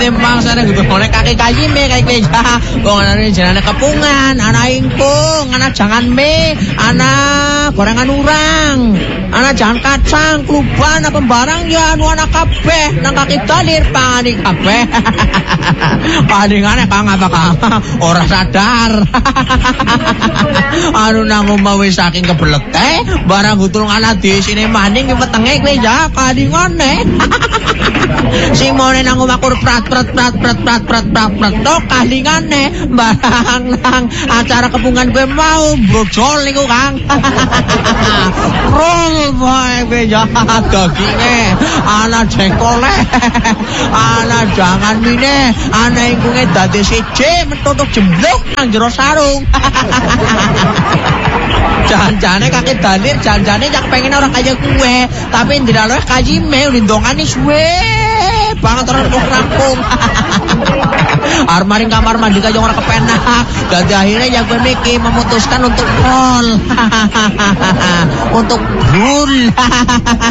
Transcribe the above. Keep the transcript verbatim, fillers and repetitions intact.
mangsa nek ngene kaki kayime kaki beja. Wong ana jenenge kepungan, ana ingkung, ana jangan me, ana gorengan urang, ana jangan kacang, kluban apa barang ya anu ana kabeh nang kaki dalir pangani kabeh. Padingane Kang apa Kang? Ora sadar. Anu nang omah wis saking kebelete, barang gutul ana disine maning ki wetenge kowe ya kadingane. Sing mone nang omah kur prat prat prat prat prat prat prat prat to kalingane barang nang acara kepungan kowe mau brojol niku Kang. Roll boy kowe ya daginge ana jengkole. Ana jangan mine, ana ingkunge dadi siji metutuk jembluk nang jero sarung. Jangan-jane kaki dalir, jangan-jane jak pengen orang kaya kue, tapi ndelok kayime lindongane suwe banget orang rampung. Armaring kamar mandi kaya ora kepenak. Dadi akhirnya ya gue mikir memutuskan untuk roll. Untuk rule.